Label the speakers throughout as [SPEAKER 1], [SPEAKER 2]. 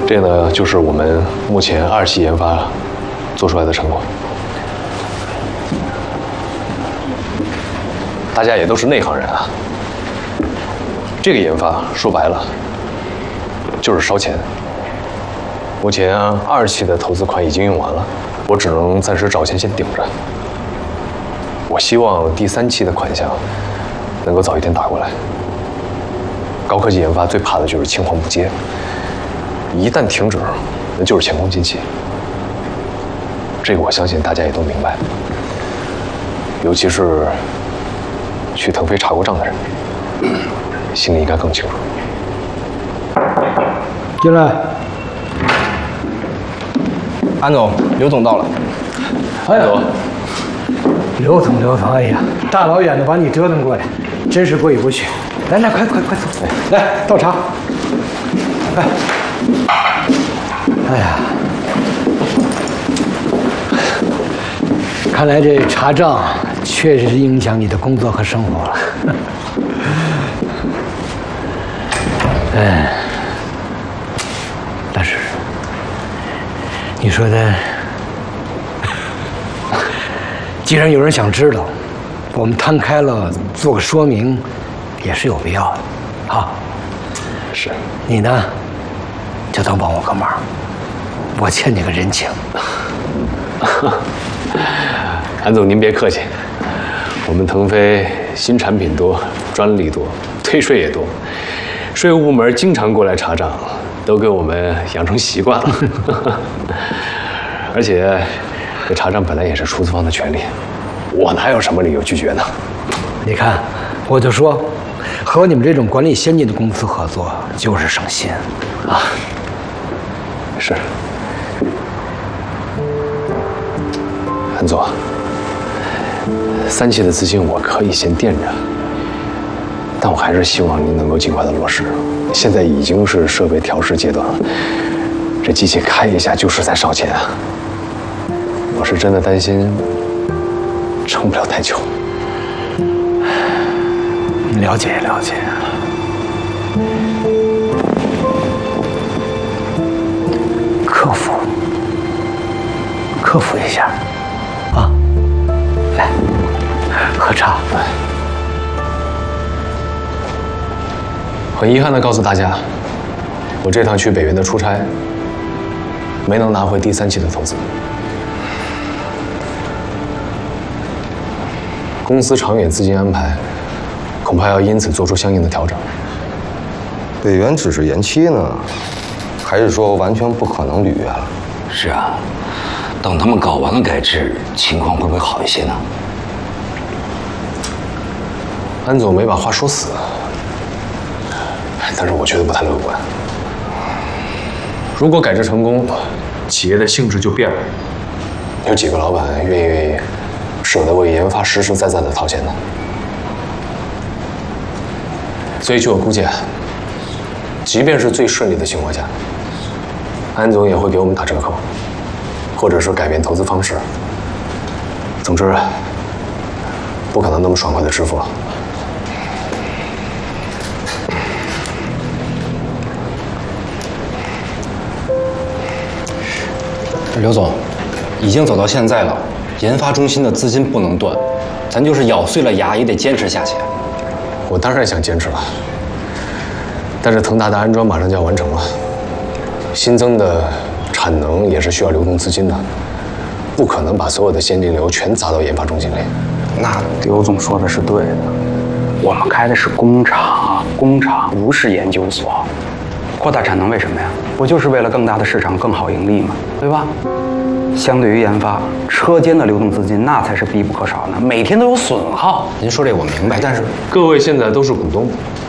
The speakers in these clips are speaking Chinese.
[SPEAKER 1] 这呢，就是我们目前2期研发做出来的成果。大家也都是内行人啊。这个研发说白了就是烧钱。目前2期的投资款已经用完了，我只能暂时找钱先顶着。我希望第3期的款项能够早一点打过来。高科技研发最怕的就是青黄不接，一旦停止，那就是前功尽弃。这个我相信大家也都明白，尤其是去腾飞查过账的人，心里应该更清楚。
[SPEAKER 2] 进来。
[SPEAKER 3] 安总，刘总到了。
[SPEAKER 2] 哎呀，刘总，哎呀，大老远的把你折腾过来，真是过意不去。来，快坐，来倒茶。哎呀，看来这查账确实是影响你的工作和生活了。但是你说的，既然有人想知道，我们摊开了做个说明，也是有必要的，啊。
[SPEAKER 1] 是。
[SPEAKER 2] 你呢，就当帮我个忙，我欠你个人情。
[SPEAKER 1] 安总您别客气，我们腾飞新产品多，专利多，退税也多，税务部门经常过来查账，都给我们养成习惯了。而且这查账本来也是出资方的权利，我哪有什么理由拒绝呢？
[SPEAKER 2] 你看，我就说，和你们这种管理先进的公司合作就是省心啊。
[SPEAKER 1] 是。安总，3期的资金我可以先垫着，但我还是希望您能够尽快的落实。现在已经是设备调试阶段了，这机器开一下就是在烧钱啊！我是真的担心撑不了太久。
[SPEAKER 2] 了解。克服一下，啊！来，喝茶。
[SPEAKER 1] 很遗憾地告诉大家，我这趟去北云的出差，没能拿回第3期的投资。公司长远资金安排，恐怕要因此做出相应的调整。
[SPEAKER 4] 北原只是延期呢，还是说完全不可能履约了？
[SPEAKER 5] 是啊，等他们搞完了改制，情况会不会好一些呢？
[SPEAKER 1] 安总没把话说死，但是我觉得不太乐观。如果改制成功，企业的性质就变了，有几个老板愿意舍得为研发实实在在的掏钱呢？所以据我估计，即便是最顺利的情况下，安总也会给我们打折扣，或者是改变投资方式。总之，不可能那么爽快的支付了。
[SPEAKER 3] 刘总，已经走到现在了，研发中心的资金不能断，咱就是咬碎了牙也得坚持下去。
[SPEAKER 1] 我当然想坚持了，但是腾达的安装马上就要完成了，新增的产能也是需要流动资金的，不可能把所有的现金流全砸到研发中心里。
[SPEAKER 6] 那刘总说的是对的，我们开的是工厂，不是研究所。扩大产能为什么呀？不就是为了更大的市场更好盈利吗？对吧？相对于研发，车间的流动资金那才是必不可少的，每天都有损耗。
[SPEAKER 3] 您说这我明白，但是
[SPEAKER 1] 各位现在都是股东，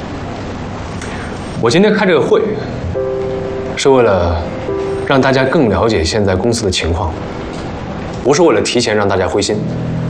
[SPEAKER 1] 我今天开这个会，是为了让大家更了解现在公司的情况，不是为了提前让大家灰心。